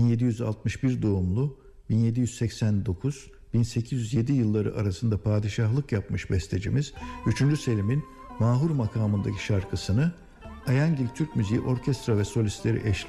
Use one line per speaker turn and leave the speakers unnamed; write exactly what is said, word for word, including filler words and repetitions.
yedi yüz altmış bir doğumlu, bin yedi yüz seksen dokuz bin sekiz yüz yedi yılları arasında padişahlık yapmış bestecimiz üçüncü Selim'in Mahur makamındaki şarkısını Ayangil Türk Müziği Orkestra ve Solistleri eşliğinde